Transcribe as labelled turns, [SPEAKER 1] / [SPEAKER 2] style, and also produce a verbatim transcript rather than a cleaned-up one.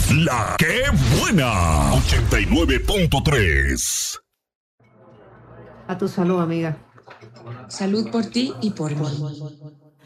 [SPEAKER 1] La que buena. ochenta y nueve punto tres.
[SPEAKER 2] A tu salud, amiga.
[SPEAKER 3] Salud por ti y por mí.